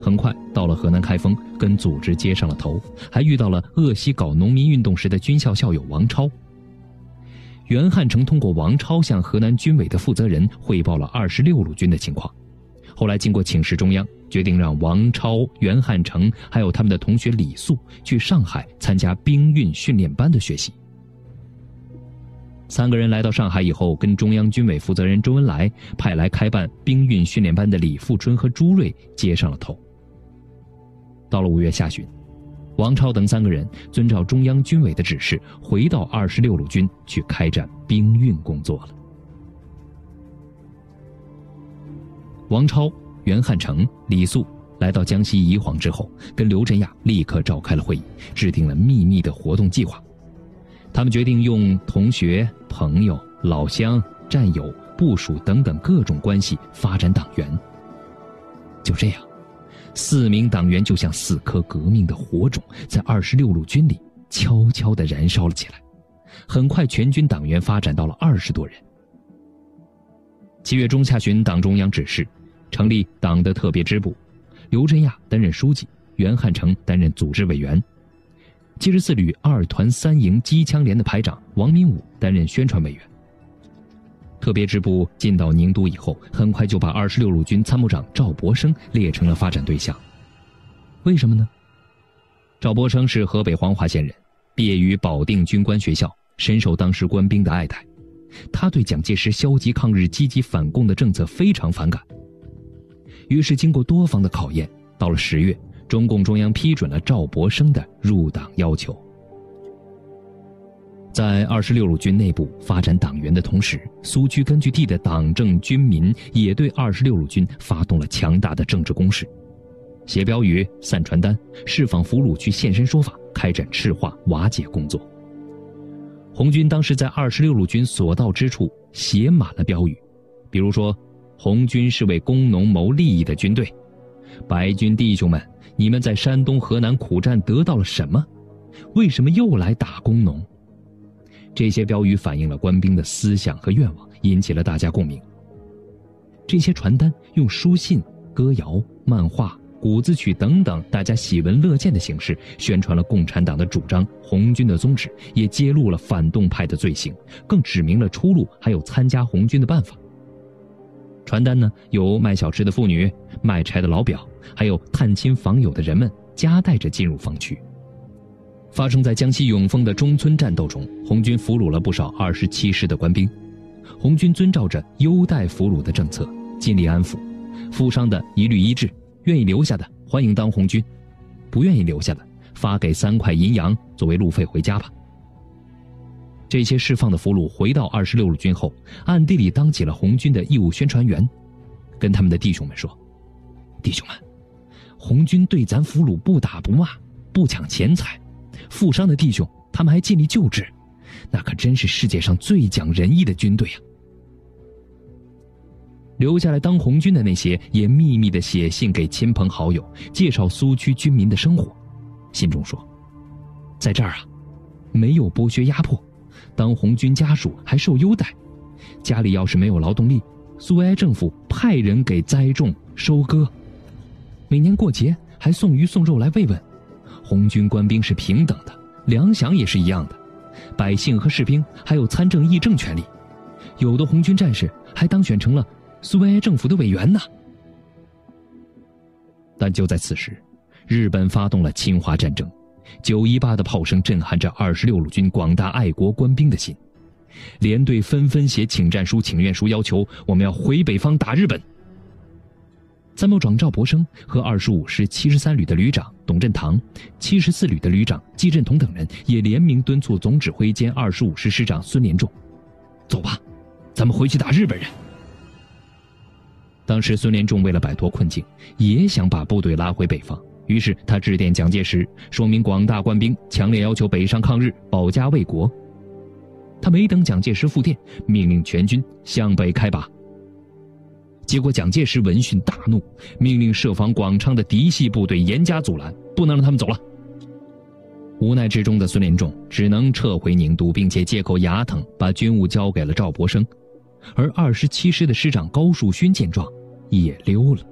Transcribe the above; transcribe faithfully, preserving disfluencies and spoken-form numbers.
很快到了河南开封，跟组织接上了头，还遇到了鄂西搞农民运动时的军校校友王超。袁汉成通过王超向河南军委的负责人汇报了二十六路军的情况。后来经过请示中央，决定让王超、袁汉成还有他们的同学李素去上海参加兵运训练班的学习。三个人来到上海以后，跟中央军委负责人周恩来派来开办兵运训练班的李富春和朱瑞接上了头。到了五月下旬，王超等三个人遵照中央军委的指示，回到二十六路军去开展兵运工作了。王超、袁汉成、李素来到江西宜黄之后，跟刘振亚立刻召开了会议，制定了秘密的活动计划。他们决定用同学、朋友、老乡、战友、部属等等各种关系发展党员。就这样，四名党员就像四颗革命的火种，在二十六路军里悄悄地燃烧了起来。很快，全军党员发展到了二十多人。七月中下旬，党中央指示成立党的特别支部，刘振亚担任书记，袁汉成担任组织委员。七十四旅二团三营机枪连的排长王明武担任宣传委员。特别支部进到宁都以后，很快就把二十六路军参谋长赵博生列成了发展对象。为什么呢？赵博生是河北黄骅县人，毕业于保定军官学校，深受当时官兵的爱戴。他对蒋介石消极抗日、积极反共的政策非常反感。于是经过多方的考验，到了十月，中共中央批准了赵博生的入党要求。在二十六路军内部发展党员的同时，苏区根据地的党政军民也对二十六路军发动了强大的政治攻势，写标语、散传单、释放俘虏去现身说法，开展赤化瓦解工作。红军当时在二十六路军所到之处写满了标语，比如说红军是为工农谋利益的军队，白军弟兄们，你们在山东河南苦战得到了什么？为什么又来打工农？这些标语反映了官兵的思想和愿望，引起了大家共鸣。这些传单用书信、歌谣、漫画、谷子曲等等大家喜闻乐见的形式宣传了共产党的主张、红军的宗旨，也揭露了反动派的罪行，更指明了出路还有参加红军的办法。传单呢，有卖小吃的妇女、卖柴的老表，还有探亲访友的人们夹带着进入防区。发生在江西永丰的中村战斗中，红军俘虏了不少二十七师的官兵。红军遵照着优待俘虏的政策，尽力安抚，负伤的一律医治，愿意留下的欢迎当红军，不愿意留下的发给三块银洋作为路费回家吧。这些释放的俘虏回到二十六路军后，暗地里当起了红军的义务宣传员，跟他们的弟兄们说：弟兄们，红军对咱俘虏不打不骂，不抢钱财，负伤的弟兄他们还尽力救治，那可真是世界上最讲仁义的军队啊。留下来当红军的那些也秘密地写信给亲朋好友，介绍苏区军民的生活，信中说，在这儿啊，没有剥削压迫，当红军家属还受优待，家里要是没有劳动力，苏维埃政府派人给栽种收割，每年过节还送鱼送肉来慰问。红军官兵是平等的，粮饷也是一样的，百姓和士兵还有参政议政权利，有的红军战士还当选成了苏维埃政府的委员呢。但就在此时，日本发动了侵华战争，九一八的炮声震撼着二十六路军广大爱国官兵的心，连队纷纷写请战书、请愿书，要求我们要回北方打日本。参谋长赵博生和二十五师七十三旅的旅长董振堂、七十四旅的旅长季振同等人也联名敦促总指挥兼二十五师师长孙连仲：走吧，咱们回去打日本人。当时孙连仲为了摆脱困境，也想把部队拉回北方，于是他致电蒋介石，说明广大官兵强烈要求北上抗日，保家卫国。他没等蒋介石复电，命令全军向北开拔。结果蒋介石闻讯大怒，命令设防广昌的嫡系部队严加阻拦，不能让他们走了。无奈之中的孙连仲只能撤回宁都，并且借口牙疼把军务交给了赵博生，而二十七师的师长高树勋见状也溜了。